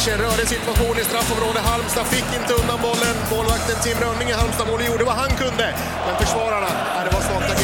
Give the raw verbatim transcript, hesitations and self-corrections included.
matchen. Rörde situation i straffområde. Halmstad fick inte undan bollen. Målvakten Tim Rönning i Halmstad mål gjorde vad han kunde. Men försvararna, det var svagt.